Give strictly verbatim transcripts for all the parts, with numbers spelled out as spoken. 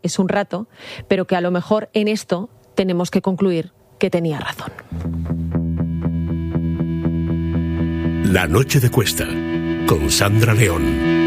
es un rato, pero que a lo mejor en esto tenemos que concluir que tenía razón. La noche de Cuesta, con Sandra León.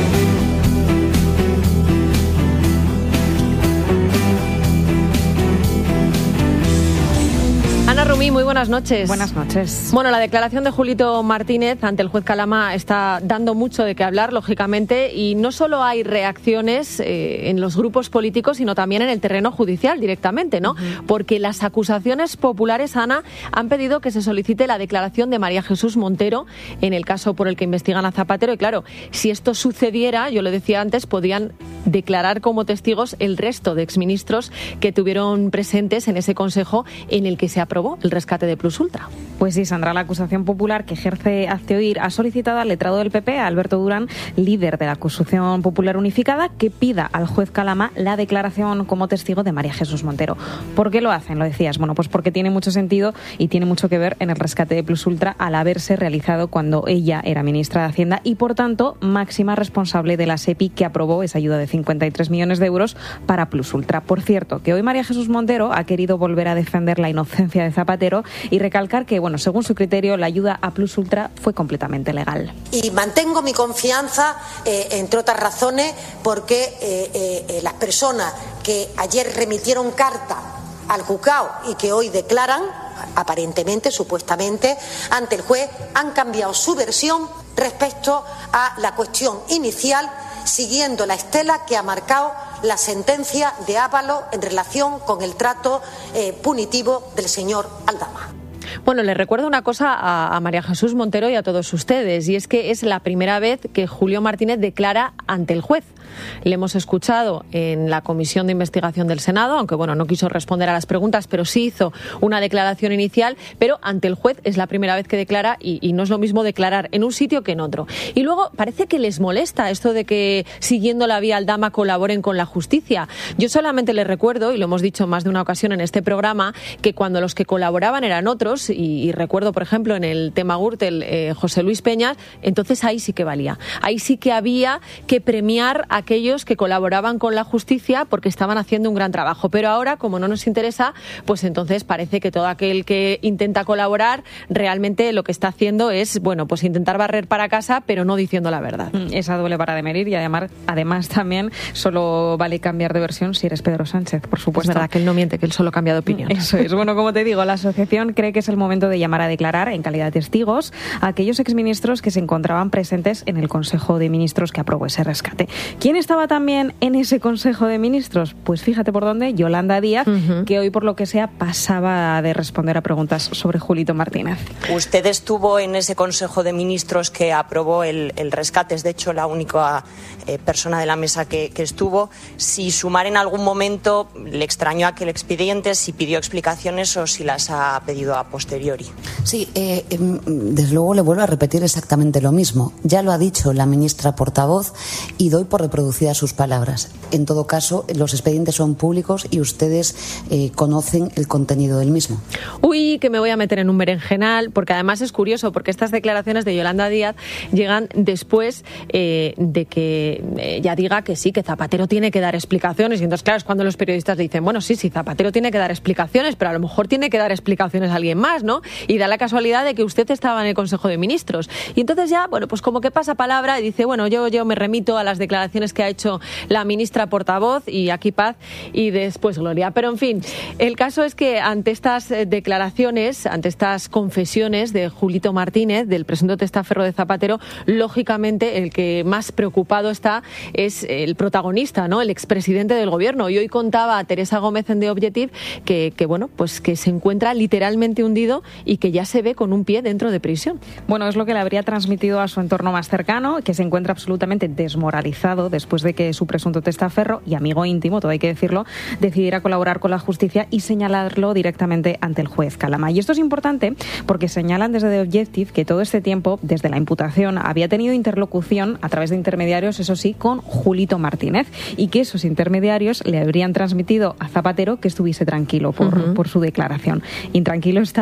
Ana Rumí, muy buenas noches. Buenas noches. Bueno, la declaración de Julito Martínez ante el juez Calama está dando mucho de qué hablar, lógicamente, y no solo hay reacciones eh, en los grupos políticos, sino también en el terreno judicial directamente, ¿no? Uh-huh. Porque las acusaciones populares, Ana, han pedido que se solicite la declaración de María Jesús Montero en el caso por el que investigan a Zapatero. Y claro, si esto sucediera, yo lo decía antes, podían declarar como testigos el resto de exministros que tuvieron presentes en ese consejo en el que se aprobó el rescate de Plus Ultra. Pues sí, Sandra, la acusación popular que ejerce Hazte Oír ha solicitado al letrado del P P, Alberto Durán, líder de la acusación popular unificada, que pida al juez Calama la declaración como testigo de María Jesús Montero. ¿Por qué lo hacen? Lo decías, bueno, pues porque tiene mucho sentido y tiene mucho que ver en el rescate de Plus Ultra al haberse realizado cuando ella era ministra de Hacienda y, por tanto, máxima responsable de la SEPI que aprobó esa ayuda de cincuenta y tres millones de euros para Plus Ultra. Por cierto, que hoy María Jesús Montero ha querido volver a defender la inocencia de Zapatero y recalcar que, bueno, según su criterio, la ayuda a Plus Ultra fue completamente legal. Y mantengo mi confianza, eh, entre otras razones, porque eh, eh, las personas que ayer remitieron carta al juzgado y que hoy declaran, aparentemente, supuestamente, ante el juez, han cambiado su versión respecto a la cuestión inicial, siguiendo la estela que ha marcado la sentencia de Ábalos en relación con el trato eh, punitivo del señor Aldama. Bueno, les recuerdo una cosa a, a María Jesús Montero y a todos ustedes, y es que es la primera vez que Julio Martínez declara ante el juez. Le hemos escuchado en la Comisión de Investigación del Senado, aunque bueno, no quiso responder a las preguntas, pero sí hizo una declaración inicial, pero ante el juez es la primera vez que declara y, y no es lo mismo declarar en un sitio que en otro. Y luego parece que les molesta esto de que siguiendo la vía Aldama colaboren con la justicia. Yo solamente les recuerdo, y lo hemos dicho más de una ocasión en este programa, que cuando los que colaboraban eran otros, y, y recuerdo por ejemplo en el tema Gürtel, eh, José Luis Peñas, entonces ahí sí que valía. Ahí sí que había que premiar a aquellos que colaboraban con la justicia porque estaban haciendo un gran trabajo. Pero ahora, como no nos interesa, pues entonces parece que todo aquel que intenta colaborar realmente lo que está haciendo es, bueno, pues intentar barrer para casa, pero no diciendo la verdad. Esa doble vara de medir y además, además también solo vale cambiar de versión si eres Pedro Sánchez, por supuesto. Es verdad que él no miente, que él solo cambia de opinión. Eso es. Bueno, como te digo, la asociación cree que es el momento de llamar a declarar en calidad de testigos a aquellos exministros que se encontraban presentes en el Consejo de Ministros que aprobó ese rescate. ¿Quién estaba también en ese Consejo de Ministros? Pues fíjate por dónde, Yolanda Díaz, uh-huh. que hoy por lo que sea pasaba de responder a preguntas sobre Julito Martínez. Usted estuvo en ese Consejo de Ministros que aprobó el, el rescate, es de hecho la única eh, persona de la mesa que, que estuvo. Si Sumar en algún momento le extrañó aquel expediente, si pidió explicaciones o si las ha pedido a posteriori. Sí, eh, eh, desde luego le vuelvo a repetir exactamente lo mismo. Ya lo ha dicho la ministra portavoz y doy por reproducidas sus palabras. En todo caso, los expedientes son públicos y ustedes eh, conocen el contenido del mismo. Uy, que me voy a meter en un berenjenal, porque además es curioso, porque estas declaraciones de Yolanda Díaz llegan después eh, de que ella diga que sí, que Zapatero tiene que dar explicaciones. Y entonces, claro, es cuando los periodistas le dicen, bueno, sí, sí, Zapatero tiene que dar explicaciones, pero a lo mejor tiene que dar explicaciones a alguien más, ¿no? Y da la casualidad de que usted estaba en el Consejo de Ministros. Y entonces ya, bueno, pues como que pasa palabra y dice, bueno, yo, yo me remito a las declaraciones que ha hecho la ministra portavoz y aquí paz y después gloria. Pero en fin, el caso es que ante estas declaraciones, ante estas confesiones de Julito Martínez, del presunto testaferro de Zapatero, lógicamente el que más preocupado está es el protagonista, ¿no? El expresidente del gobierno. Y hoy contaba a Teresa Gómez en The Objective que, que bueno, pues que se encuentra literalmente hundido y que ya se ve con un pie dentro de prisión. Bueno, es lo que le habría transmitido a su entorno más cercano, que se encuentra absolutamente desmoralizado después de que su presunto testaferro y amigo íntimo, todo hay que decirlo, decidiera colaborar con la justicia y señalarlo directamente ante el juez Calama. Y esto es importante porque señalan desde The Objective que todo este tiempo, desde la imputación, había tenido interlocución a través de intermediarios, eso sí, con Julito Martínez, y que esos intermediarios le habrían transmitido a Zapatero que estuviese tranquilo por, uh-huh. por su declaración. Intranquilo está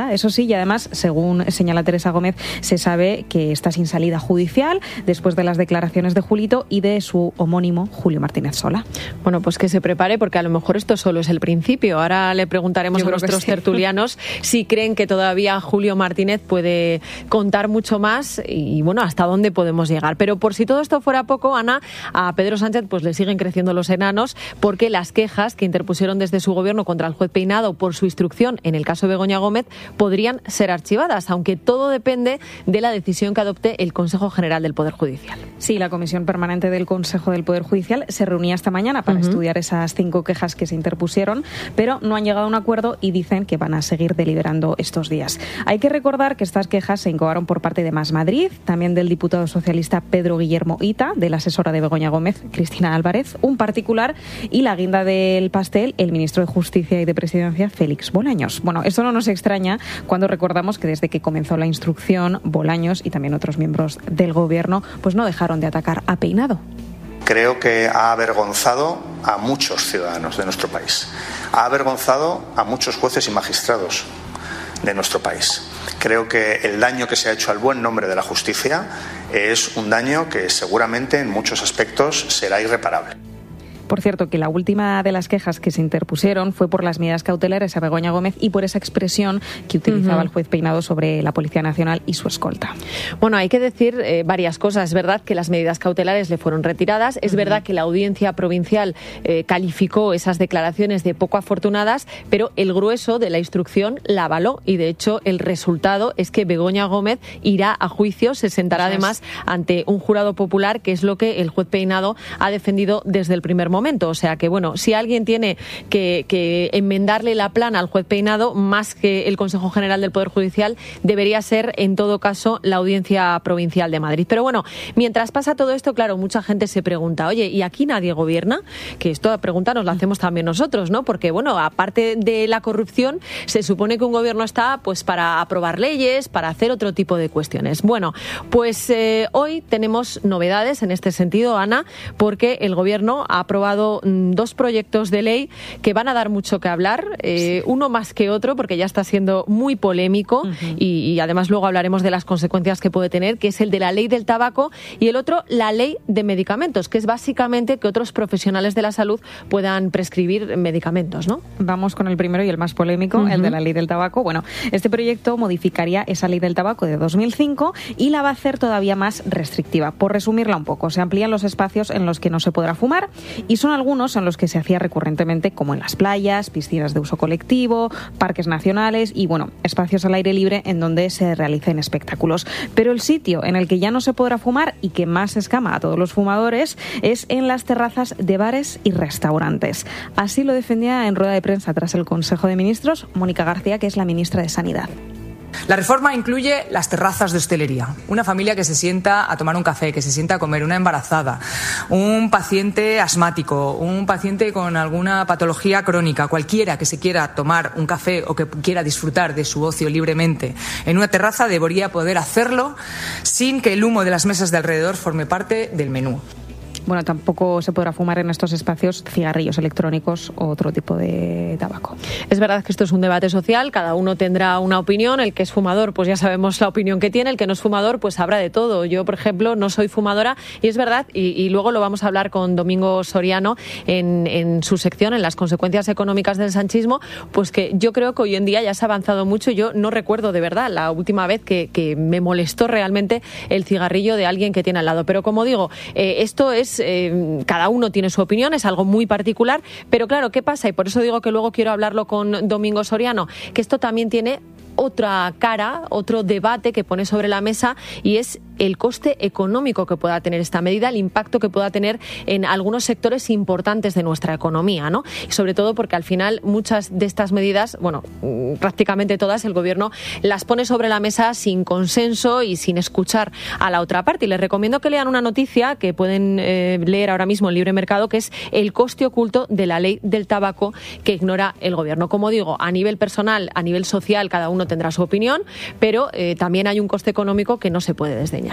nada, eso sí, y además, según señala Teresa Gómez, se sabe que está sin salida judicial después de las declaraciones de Julito y de su homónimo Julio Martínez Sola. Bueno, pues que se prepare, porque a lo mejor esto solo es el principio. Ahora le preguntaremos a nuestros sí. tertulianos si creen que todavía Julio Martínez puede contar mucho más y, bueno, hasta dónde podemos llegar. Pero por si todo esto fuera poco, Ana, a Pedro Sánchez pues le siguen creciendo los enanos, porque las quejas que interpusieron desde su gobierno contra el juez Peinado por su instrucción en el caso de Begoña Gómez podrían ser archivadas, aunque todo depende de la decisión que adopte el Consejo General del Poder Judicial. Sí, la Comisión Permanente del Consejo del Poder Judicial se reunía esta mañana para uh-huh. estudiar esas cinco quejas que se interpusieron, pero no han llegado a un acuerdo y dicen que van a seguir deliberando estos días. Hay que recordar que estas quejas se incoaron por parte de Más Madrid, también del diputado socialista Pedro Guillermo Ita, de la asesora de Begoña Gómez, Cristina Álvarez, un particular, y la guinda del pastel, el ministro de Justicia y de Presidencia, Félix Bolaños. Bueno, esto no nos extraña cuando recordamos que desde que comenzó la instrucción, Bolaños y también otros miembros del gobierno pues no dejaron de atacar a Peinado. Creo que ha avergonzado a muchos ciudadanos de nuestro país. Ha avergonzado a muchos jueces y magistrados de nuestro país. Creo que el daño que se ha hecho al buen nombre de la justicia es un daño que seguramente en muchos aspectos será irreparable. Por cierto, que la última de las quejas que se interpusieron fue por las medidas cautelares a Begoña Gómez y por esa expresión que utilizaba uh-huh. el juez Peinado sobre la Policía Nacional y su escolta. Bueno, hay que decir eh, varias cosas. Es verdad que las medidas cautelares le fueron retiradas. Es uh-huh. verdad que la Audiencia Provincial eh, calificó esas declaraciones de poco afortunadas, pero el grueso de la instrucción la avaló y, de hecho, el resultado es que Begoña Gómez irá a juicio, se sentará además ante un jurado popular, que es lo que el juez Peinado ha defendido desde el primer momento. momento. O sea que, bueno, si alguien tiene que, que enmendarle la plana al juez Peinado, más que el Consejo General del Poder Judicial, debería ser, en todo caso, la Audiencia Provincial de Madrid. Pero bueno, mientras pasa todo esto, claro, mucha gente se pregunta, oye, ¿y aquí nadie gobierna? Que esta pregunta nos la hacemos también nosotros, ¿no? Porque, bueno, aparte de la corrupción, se supone que un gobierno está, pues, para aprobar leyes, para hacer otro tipo de cuestiones. Bueno, pues eh, hoy tenemos novedades en este sentido, Ana, porque el gobierno ha aprobado dos proyectos de ley que van a dar mucho que hablar, eh, sí. uno más que otro, porque ya está siendo muy polémico uh-huh. y, y además luego hablaremos de las consecuencias que puede tener, que es el de la ley del tabaco, y el otro, la ley de medicamentos, que es básicamente que otros profesionales de la salud puedan prescribir medicamentos, ¿no? Vamos con el primero y el más polémico, uh-huh. el de la ley del tabaco. Bueno, este proyecto modificaría esa ley del tabaco de dos mil cinco y la va a hacer todavía más restrictiva. Por resumirla un poco, se amplían los espacios en los que no se podrá fumar y son algunos en los que se hacía recurrentemente, como en las playas, piscinas de uso colectivo, parques nacionales y, bueno, espacios al aire libre en donde se realicen espectáculos. Pero el sitio en el que ya no se podrá fumar y que más escama a todos los fumadores es en las terrazas de bares y restaurantes. Así lo defendía en rueda de prensa tras el Consejo de Ministros Mónica García, que es la ministra de Sanidad. La reforma incluye las terrazas de hostelería, una familia que se sienta a tomar un café, que se sienta a comer, una embarazada, un paciente asmático, un paciente con alguna patología crónica, cualquiera que se quiera tomar un café o que quiera disfrutar de su ocio libremente en una terraza debería poder hacerlo sin que el humo de las mesas de alrededor forme parte del menú. Bueno, tampoco se podrá fumar en estos espacios cigarrillos electrónicos o otro tipo de tabaco. Es verdad que esto es un debate social, cada uno tendrá una opinión. El que es fumador, pues ya sabemos la opinión que tiene. El que no es fumador, pues sabrá de todo. Yo, por ejemplo, no soy fumadora y es verdad, y, y luego lo vamos a hablar con Domingo Soriano en, en su sección, en las consecuencias económicas del sanchismo, pues que yo creo que hoy en día ya se ha avanzado mucho. Yo no recuerdo de verdad la última vez que, que me molestó realmente el cigarrillo de alguien que tiene al lado. Pero como digo, eh, esto es Eh, cada uno tiene su opinión, es algo muy particular, pero claro, ¿qué pasa? Y por eso digo que luego quiero hablarlo con Domingo Soriano, que esto también tiene otra cara, otro debate que pone sobre la mesa, y es el coste económico que pueda tener esta medida, el impacto que pueda tener en algunos sectores importantes de nuestra economía, ¿no? Y sobre todo porque al final muchas de estas medidas, bueno, prácticamente todas, el gobierno las pone sobre la mesa sin consenso y sin escuchar a la otra parte. Y les recomiendo que lean una noticia que pueden eh, leer ahora mismo en Libre Mercado, que es el coste oculto de la ley del tabaco que ignora el gobierno. Como digo, a nivel personal, a nivel social, cada uno tendrá su opinión, pero eh, también hay un coste económico que no se puede desdeñar.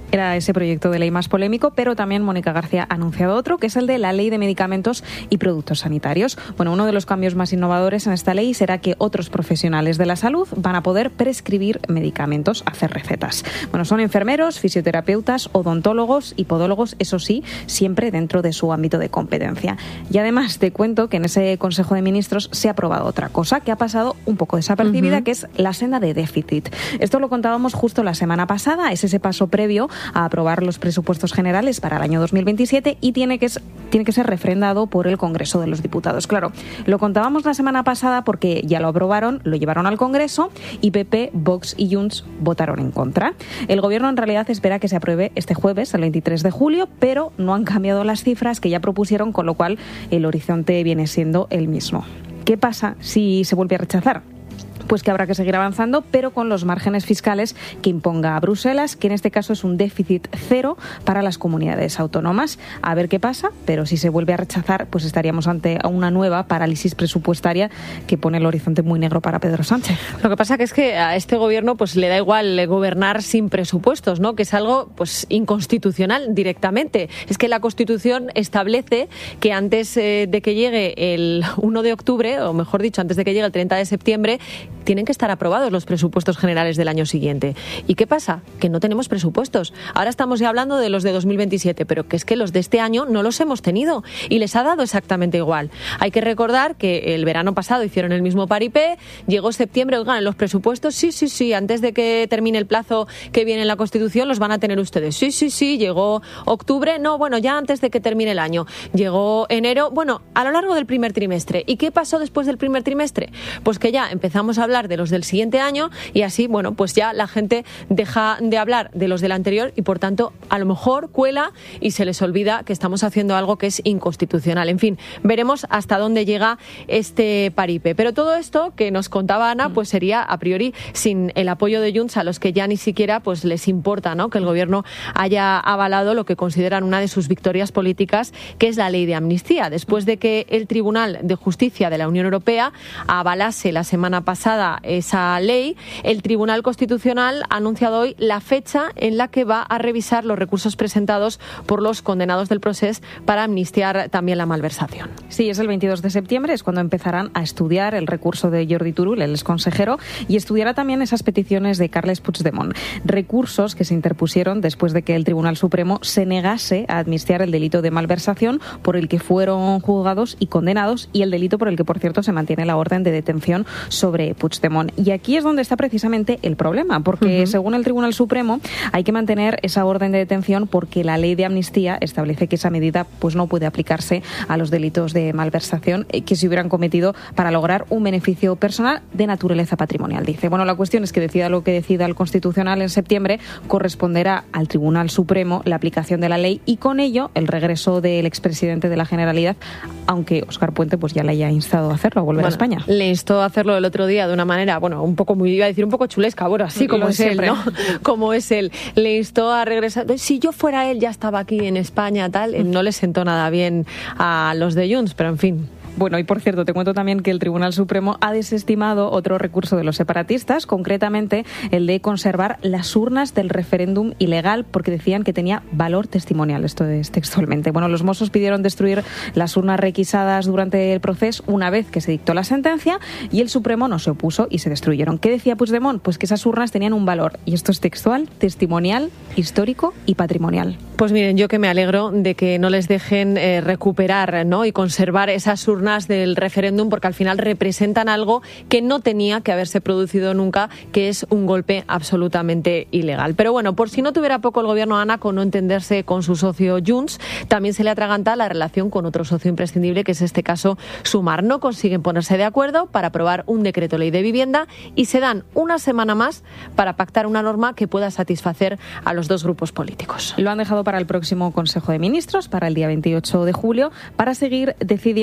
Era ese proyecto de ley más polémico, pero también Mónica García ha anunciado otro, que es el de la Ley de Medicamentos y Productos Sanitarios. Bueno, uno de los cambios más innovadores en esta ley será que otros profesionales de la salud van a poder prescribir medicamentos, hacer recetas. Bueno, son enfermeros, fisioterapeutas, odontólogos y podólogos, eso sí, siempre dentro de su ámbito de competencia. Y además te cuento que en ese Consejo de Ministros se ha aprobado otra cosa que ha pasado un poco desapercibida, uh-huh. que es la senda de déficit. Esto lo contábamos justo la semana pasada, es ese paso previo a aprobar los presupuestos generales para el año dos mil veintisiete y tiene que, tiene que ser refrendado por el Congreso de los Diputados. Claro, lo contábamos la semana pasada porque ya lo aprobaron, lo llevaron al Congreso y P P, Vox y Junts votaron en contra. El Gobierno en realidad espera que se apruebe este jueves, el veintitrés de julio, pero no han cambiado las cifras que ya propusieron, con lo cual el horizonte viene siendo el mismo. ¿Qué pasa si se vuelve a rechazar? Pues que habrá que seguir avanzando, pero con los márgenes fiscales que imponga Bruselas, que en este caso es un déficit cero para las comunidades autónomas. A ver qué pasa, pero si se vuelve a rechazar, pues estaríamos ante una nueva parálisis presupuestaria que pone el horizonte muy negro para Pedro Sánchez. Lo que pasa que es que a este gobierno pues le da igual gobernar sin presupuestos, ¿no? Que es algo pues inconstitucional directamente. Es que la Constitución establece que antes eh, de que llegue el uno de octubre, o mejor dicho, antes de que llegue el treinta de septiembre, tienen que estar aprobados los presupuestos generales del año siguiente. ¿Y qué pasa? Que no tenemos presupuestos. Ahora estamos ya hablando de los de dos mil veintisiete, pero que es que los de este año no los hemos tenido y les ha dado exactamente igual. Hay que recordar que el verano pasado hicieron el mismo paripé, llegó septiembre, oigan, los presupuestos, sí, sí, sí, antes de que termine el plazo que viene en la Constitución los van a tener ustedes. Sí, sí, sí, llegó octubre, no, bueno, ya antes de que termine el año. Llegó enero, bueno, a lo largo del primer trimestre. ¿Y qué pasó después del primer trimestre? Pues que ya empezamos a hablar de los del siguiente año y así, bueno, pues ya la gente deja de hablar de los del anterior y por tanto a lo mejor cuela y se les olvida que estamos haciendo algo que es inconstitucional. En fin, veremos hasta dónde llega este paripé. Pero todo esto que nos contaba Ana, pues sería a priori sin el apoyo de Junts, a los que ya ni siquiera pues les importa, ¿no?, que el gobierno haya avalado lo que consideran una de sus victorias políticas, que es la ley de amnistía. Después de que el Tribunal de Justicia de la Unión Europea avalase la semana pasada esa ley, el Tribunal Constitucional ha anunciado hoy la fecha en la que va a revisar los recursos presentados por los condenados del procés para amnistiar también la malversación. Sí, es el veintidós de septiembre, es cuando empezarán a estudiar el recurso de Jordi Turull, el exconsejero, y estudiará también esas peticiones de Carles Puigdemont. Recursos que se interpusieron después de que el Tribunal Supremo se negase a amnistiar el delito de malversación por el que fueron juzgados y condenados y el delito por el que, por cierto, se mantiene la orden de detención sobre Puigdemont. Y aquí es donde está precisamente el problema, porque uh-huh. según el Tribunal Supremo hay que mantener esa orden de detención porque la ley de amnistía establece que esa medida pues no puede aplicarse a los delitos de malversación que se hubieran cometido para lograr un beneficio personal de naturaleza patrimonial. Dice, bueno, la cuestión es que decida lo que decida el Constitucional en septiembre, corresponderá al Tribunal Supremo la aplicación de la ley y con ello el regreso del expresidente de la Generalidad, aunque Óscar Puente pues ya le haya instado a hacerlo, a volver bueno, a España. Le instó a hacerlo el otro día de una manera, bueno, un poco muy, iba a decir un poco chulesca, bueno, así como es él, ¿no? Como es él. Le instó a regresar. Si yo fuera él, ya estaba aquí en España, tal. No le sentó nada bien a los de Junts, pero en fin. Bueno, y por cierto, te cuento también que el Tribunal Supremo ha desestimado otro recurso de los separatistas, concretamente el de conservar las urnas del referéndum ilegal, porque decían que tenía valor testimonial. Esto es textualmente. Bueno, los Mossos pidieron destruir las urnas requisadas durante el proceso una vez que se dictó la sentencia y el Supremo no se opuso y se destruyeron. ¿Qué decía Puigdemont? Pues que esas urnas tenían un valor, y esto es textual, testimonial, histórico y patrimonial. Pues miren, yo que me alegro de que no les dejen eh, recuperar, ¿no?, y conservar esas urnas del referéndum, porque al final representan algo que no tenía que haberse producido nunca, que es un golpe absolutamente ilegal. Pero bueno, por si no tuviera poco el gobierno, Ana, con no entenderse con su socio Junts, también se le atraganta la relación con otro socio imprescindible, que es este caso Sumar. No consiguen ponerse de acuerdo para aprobar un decreto ley de vivienda y se dan una semana más para pactar una norma que pueda satisfacer a los dos grupos políticos. Lo han dejado para el próximo Consejo de Ministros, para el día veintiocho de julio, para seguir decidiendo, porque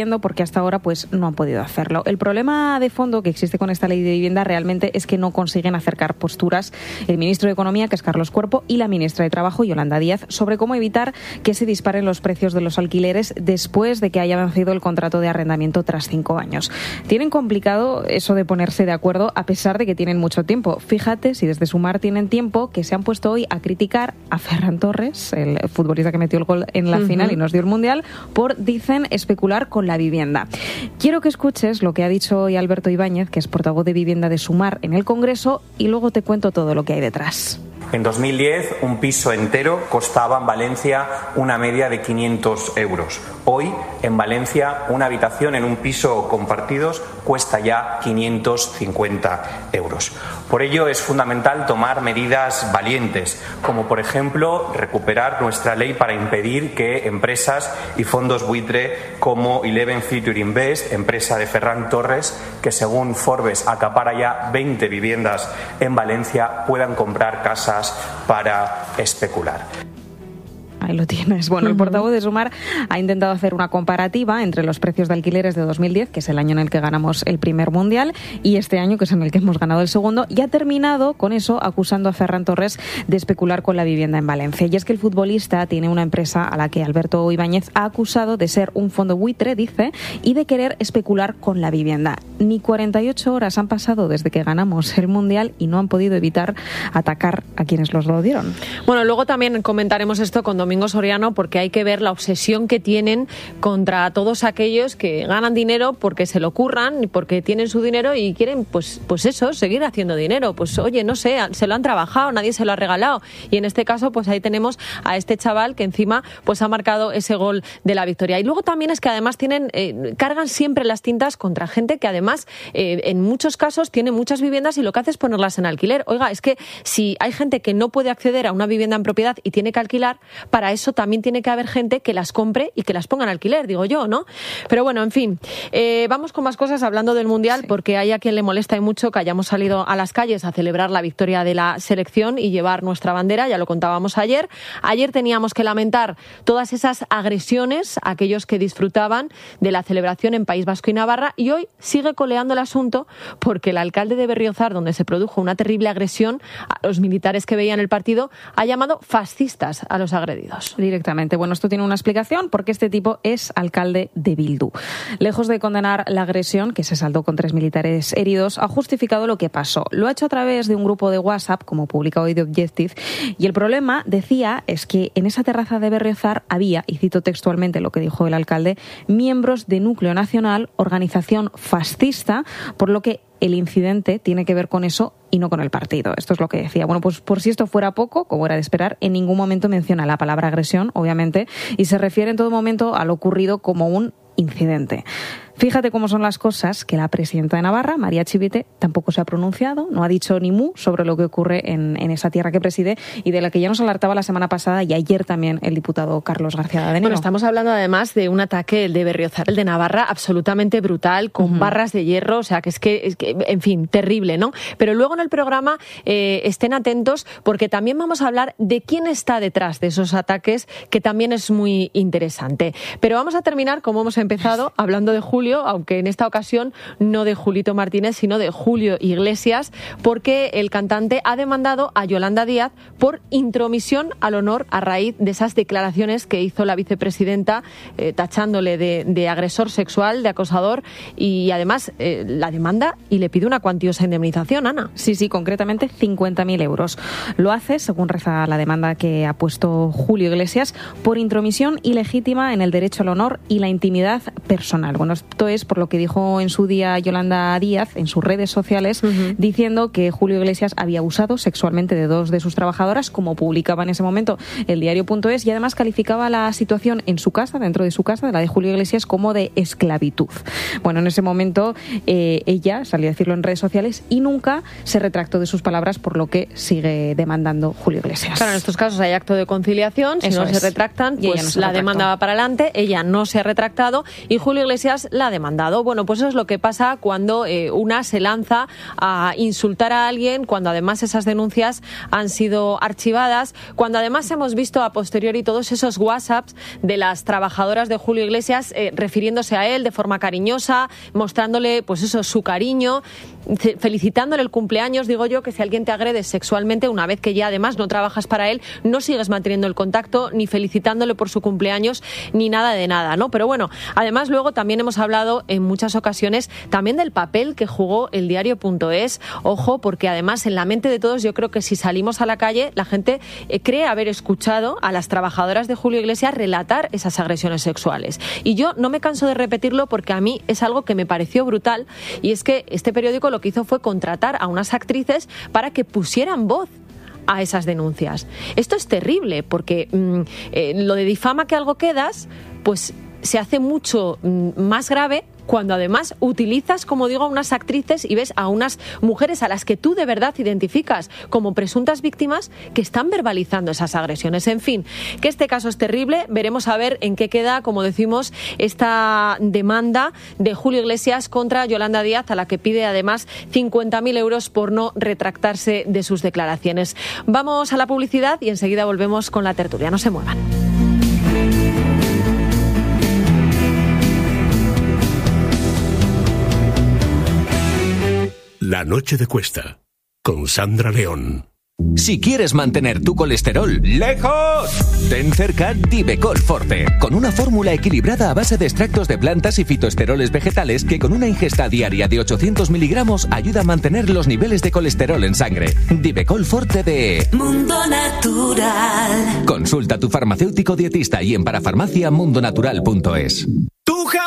hasta ahora pues no han podido hacerlo. El problema de fondo que existe con esta ley de vivienda realmente es que no consiguen acercar posturas el ministro de Economía, que es Carlos Cuerpo, y la ministra de Trabajo, Yolanda Díaz, sobre cómo evitar que se disparen los precios de los alquileres después de que haya vencido el contrato de arrendamiento tras cinco años. Tienen complicado eso de ponerse de acuerdo a pesar de que tienen mucho tiempo. Fíjate si desde Sumar tienen tiempo, que se han puesto hoy a criticar a Ferran Torres, el futbolista que metió el gol en la uh-huh. final y nos dio el Mundial, por, dicen, especular con la vivienda. Quiero que escuches lo que ha dicho hoy Alberto Ibáñez, que es portavoz de Vivienda de Sumar en el Congreso, y luego te cuento todo lo que hay detrás. En dos mil diez, un piso entero costaba en Valencia una media de quinientos euros. Hoy, en Valencia, una habitación en un piso compartidos cuesta ya quinientos cincuenta euros. Por ello, es fundamental tomar medidas valientes, como por ejemplo recuperar nuestra ley para impedir que empresas y fondos buitre como Eleven Future Invest, empresa de Ferran Torres, que según Forbes acapara ya veinte viviendas en Valencia, puedan comprar casas para especular. Ahí lo tienes. Bueno, el portavoz de Sumar ha intentado hacer una comparativa entre los precios de alquileres de dos mil diez, que es el año en el que ganamos el primer Mundial, y este año, que es en el que hemos ganado el segundo, y ha terminado con eso acusando a Ferran Torres de especular con la vivienda en Valencia. Y es que el futbolista tiene una empresa a la que Alberto Ibáñez ha acusado de ser un fondo buitre, dice, y de querer especular con la vivienda. Ni cuarenta y ocho horas han pasado desde que ganamos el Mundial y no han podido evitar atacar a quienes los lo dieron. Bueno, luego también comentaremos esto con Domingo Soriano, porque hay que ver la obsesión que tienen contra todos aquellos que ganan dinero porque se lo curran, porque tienen su dinero y quieren, pues, pues eso, seguir haciendo dinero. Pues oye, no sé, se lo han trabajado, nadie se lo ha regalado. Y en este caso, pues ahí tenemos a este chaval que encima pues ha marcado ese gol de la victoria. Y luego también es que además tienen, eh, cargan siempre las tintas contra gente que además eh, en muchos casos tiene muchas viviendas y lo que hace es ponerlas en alquiler. Oiga, es que si hay gente que no puede acceder a una vivienda en propiedad y tiene que alquilar, para eso también tiene que haber gente que las compre y que las ponga en alquiler, digo yo, ¿no? Pero bueno, en fin, eh, vamos con más cosas hablando del Mundial, sí. Porque hay a quien le molesta y mucho que hayamos salido a las calles a celebrar la victoria de la selección y llevar nuestra bandera, ya lo contábamos ayer. Ayer teníamos que lamentar todas esas agresiones a aquellos que disfrutaban de la celebración en País Vasco y Navarra, y hoy sigue coleando el asunto porque el alcalde de Berriozar, donde se produjo una terrible agresión a los militares que veían el partido, ha llamado fascistas a los agredidos. Directamente. Bueno, esto tiene una explicación porque este tipo es alcalde de Bildu. Lejos de condenar la agresión, que se saldó con tres militares heridos, ha justificado lo que pasó. Lo ha hecho a través de un grupo de WhatsApp, como publica hoy The Objective, y el problema, decía, es que en esa terraza de Berriozar había, y cito textualmente lo que dijo el alcalde, miembros de Núcleo Nacional, organización fascista, por lo que el incidente tiene que ver con eso y no con el partido. Esto es lo que decía. Bueno, pues por si esto fuera poco, como era de esperar, en ningún momento menciona la palabra agresión, obviamente, y se refiere en todo momento a lo ocurrido como un incidente. Fíjate cómo son las cosas, que la presidenta de Navarra, María Chivite, tampoco se ha pronunciado, no ha dicho ni mu sobre lo que ocurre en, en esa tierra que preside y de la que ya nos alertaba la semana pasada y ayer también el diputado Carlos García Dadenero. Bueno, estamos hablando además de un ataque, el de Berriozar, el de Navarra, absolutamente brutal, con uh-huh. barras de hierro, o sea, que es, que es que, en fin, terrible, ¿no? Pero luego en el programa eh, estén atentos porque también vamos a hablar de quién está detrás de esos ataques, que también es muy interesante. Pero vamos a terminar, como hemos empezado, hablando de Julio, aunque en esta ocasión no de Julito Martínez, sino de Julio Iglesias, porque el cantante ha demandado a Yolanda Díaz por intromisión al honor a raíz de esas declaraciones que hizo la vicepresidenta eh, tachándole de, de agresor sexual, de acosador, y además eh, la demanda y le pide una cuantiosa indemnización, Ana. Sí, sí, concretamente cincuenta mil euros. Lo hace, según reza la demanda que ha puesto Julio Iglesias, por intromisión ilegítima en el derecho al honor y la intimidad personal. Bueno, esto es por lo que dijo en su día Yolanda Díaz en sus redes sociales, uh-huh. diciendo que Julio Iglesias había abusado sexualmente de dos de sus trabajadoras, como publicaba en ese momento el diario punto es, y además calificaba la situación en su casa, dentro de su casa, de la de Julio Iglesias, como de esclavitud. Bueno, en ese momento eh, ella salió a decirlo en redes sociales y nunca se retractó de sus palabras, por lo que sigue demandando Julio Iglesias. Claro, en estos casos hay acto de conciliación, si Eso no es. se retractan, pues no se la retractó. Demanda va para adelante, ella no se ha retractado y Julio Iglesias la la ha demandado. Bueno, pues eso es lo que pasa cuando eh, una se lanza a insultar a alguien, cuando además esas denuncias han sido archivadas, cuando además hemos visto a posteriori todos esos WhatsApps de las trabajadoras de Julio Iglesias eh, refiriéndose a él de forma cariñosa, mostrándole pues eso, su cariño, felicitándole el cumpleaños. Digo yo que si alguien te agrede sexualmente, una vez que ya además no trabajas para él, no sigues manteniendo el contacto, ni felicitándole por su cumpleaños, ni nada de nada, ¿no? Pero bueno, además luego también hemos hablado en muchas ocasiones también del papel que jugó el diario.es. Ojo, porque además en la mente de todos yo creo que si salimos a la calle, la gente eh, cree haber escuchado a las trabajadoras de Julio Iglesias relatar esas agresiones sexuales. Y yo no me canso de repetirlo porque a mí es algo que me pareció brutal, y es que este periódico lo que hizo fue contratar a unas actrices para que pusieran voz a esas denuncias. Esto es terrible porque mmm, eh, lo de difama que algo quedas, pues se hace mucho mmm, más grave cuando además utilizas, como digo, a unas actrices y ves a unas mujeres a las que tú de verdad identificas como presuntas víctimas que están verbalizando esas agresiones. En fin, que este caso es terrible. Veremos a ver en qué queda, como decimos, esta demanda de Julio Iglesias contra Yolanda Díaz, a la que pide además cincuenta mil euros por no retractarse de sus declaraciones. Vamos a la publicidad y enseguida volvemos con la tertulia. No se muevan. La noche de Cuesta, con Sandra León. Si quieres mantener tu colesterol lejos, ten cerca Divecol Forte, con una fórmula equilibrada a base de extractos de plantas y fitoesteroles vegetales que con una ingesta diaria de ochocientos miligramos ayuda a mantener los niveles de colesterol en sangre. Divecol Forte de Mundo Natural. Consulta a tu farmacéutico dietista y en parafarmacia mundonatural punto es.